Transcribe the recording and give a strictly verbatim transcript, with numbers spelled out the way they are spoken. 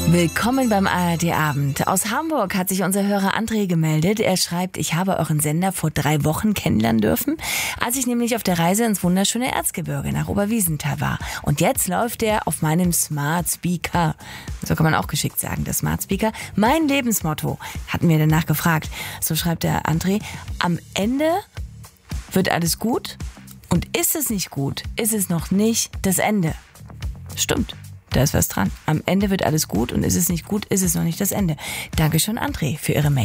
Willkommen beim A R D-Abend. Aus Hamburg hat sich unser Hörer André gemeldet. Er schreibt, ich habe euren Sender vor drei Wochen kennenlernen dürfen, als ich nämlich auf der Reise ins wunderschöne Erzgebirge nach Oberwiesenthal war. Und jetzt läuft er auf meinem Smart Speaker. So kann man auch geschickt sagen, der Smart Speaker. Mein Lebensmotto, hatten wir danach gefragt. So schreibt der André, am Ende wird alles gut und ist es nicht gut, ist es noch nicht das Ende. Stimmt. Da ist was dran. Am Ende wird alles gut und ist es nicht gut, ist es noch nicht das Ende. Dankeschön, André, für Ihre Mail.